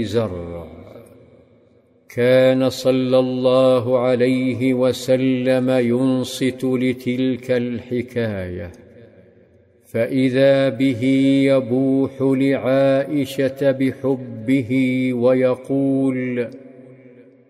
زرع. كان صلى الله عليه وسلم ينصت لتلك الحكاية، فإذا به يبوح لعائشة بحبه ويقول: